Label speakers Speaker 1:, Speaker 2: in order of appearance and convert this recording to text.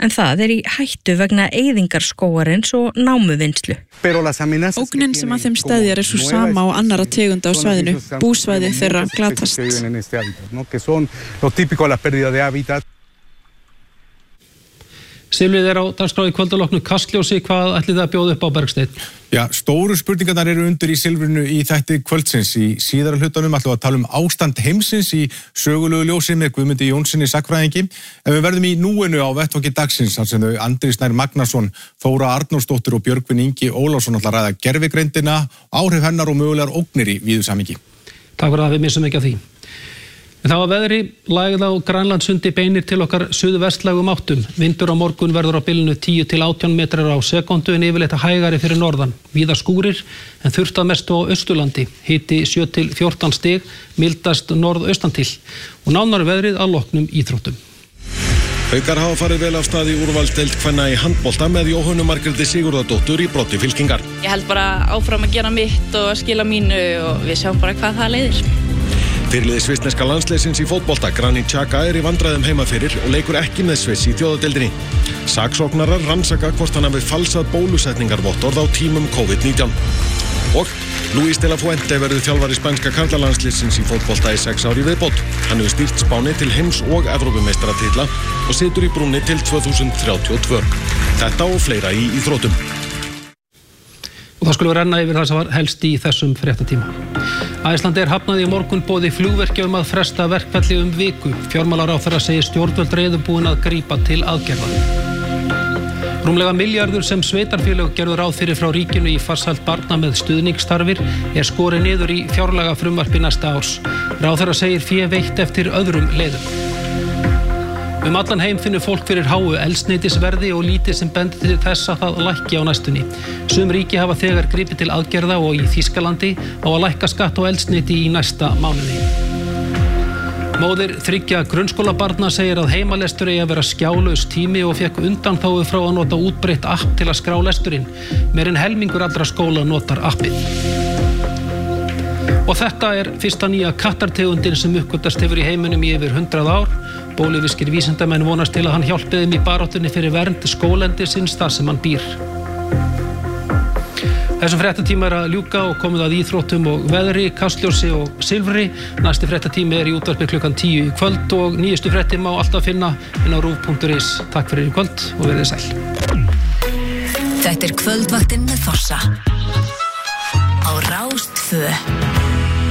Speaker 1: en það í hættu vegna eyðingar skógarins og námuvinnslu.
Speaker 2: Ógnin sem að þeim steðjar sú sama og annarra tegunda á svæðinu. Búsvæði þeirra glatast.
Speaker 3: Silvið á dagskrá í kvöld að loknu Kastljósi, hvað ætlið þið að bjóða upp á Bergsteinn?
Speaker 4: Já, stóru spurningarnar eru undir í Silfrinu í þætti kvöldsins. Í síðara hlutanum ætlum við að tala ástand heimsins í sögulegu ljósi með Guðmundi Jónssoni sagnfræðingi. En við verðum í núinu á vettvangi dagsins, þar sem þau Andri Snær Magnason, Þóra Arnórsdóttir og Björgvin Ingi Ólafsson ætla að ræða gervigreindina, áhrif hennar og mögulegar ógnir í víðu samhengi.
Speaker 3: Takk fyrir að við missum ekki af því. En þá að veðri, lægð á Grænlandssundi beinir til okkar suðvestlægum áttum. Vindur á morgun verður á bilinu 10 til 18 metrar á sekúndu en yfirleitt hægari fyrir norðan. Víða skúrir en þurrt að mestu á Austurlandi. Hiti 7 til 14 stig, mildast norðaustan til. Og nánar veðrið að loknum íþróttum.
Speaker 5: Haukar hafa farið vel af stað í úrvalsdeild kvenna í handbolta með Jóhönnu Margréti Sigurðardóttur í broddi fylkingar.
Speaker 6: Ég held bara áfram að gera mitt og skila mínu og við sjáum bara hvað það leiðir.
Speaker 5: Fyrirliði svissneska landsliðsins í fótbolta, Granit Xhaka í vandræðum heima fyrir og leikur ekki með Sviss í þjóðadeildinni. Saksóknarar rannsaka hvort hann hafi falsað bólusetningarvottorð á tímum COVID-19. Og Luis de la Fuente verður þjálfari spænska karlalandsliðsins í fótbolta í 6 ár í viðbót. Hann hefur stýrt Spáni til heims- og Evrópumeistaratitla og situr í brúnni til 2032. Þetta og fleira í íþróttum.
Speaker 3: Og það skulum við renna yfir það sem var helst í þessum fréttatíma. Icelandair hafnaði í morgun boði flugvirkja að fresta verkfalli viku. Fjármálaráðherra segir stjórnvöld reiðubúin að grípa til aðgerða. Rúmlega milljarður sem sveitarfélög gerðu ráð fyrir frá ríkinu í farsæld barna með stuðningstarfir skorið niður í fjárlaga frumvarpi næsta árs. Ráðherra segir fé veitt eftir öðrum leiðum. Allan heim finnur fólk fyrir háu eldsneytisverði og lítið sem bendir til þess að það lækki á næstunni. Sum ríki hafa þegar gripið til aðgerða og í Þýskalandi á að lækka skatt á eldsneyti í næsta mánuði. Móðir 3 grunnskólabarna segir að heimalestur eigi að vera skjálaus tími og fékk undanþágu frá að nota útbreitt app til að skrá lesturinn. Meir en helmingur allra skóla notar appið. Og þetta fyrsta nýja kattartegundin sem uppgötvast hefur í heiminum í yfir 100 ár. Bólivískir vísindamenn vonast til að hann hjálpi þeim í baráttunni fyrir vernd skóglendisins þar sem hann býr. Þessum fréttatíma að ljúka og komið að íþróttum og veðri, Kastljósi og Silfri. Næsti fréttatími í útvarpi klukkan 10 í kvöld og nýjustu fréttir má alltaf finna inn á ruv.is. Takk fyrir í kvöld og verið sæl.
Speaker 7: Þetta kvöldvaktin með Fossa á Rás 2.